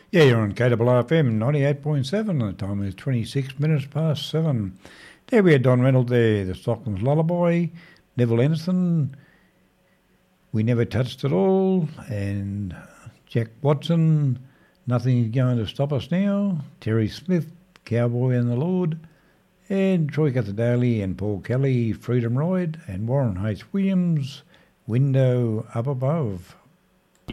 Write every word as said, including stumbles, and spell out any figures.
Yeah, you're on K W F M ninety-eight point seven. The time is twenty-six minutes past seven. There we had Don Reynolds there, the Stockman's Lullaby, Neville Anderson, We Never Touched It All, and Jack Watson, Nothing's Going to Stop Us Now, Terry Smith, Cowboy and the Lord, and Troy Cattadale and Paul Kelly, Freedom Ride, and Warren H. Williams, Window Up Above.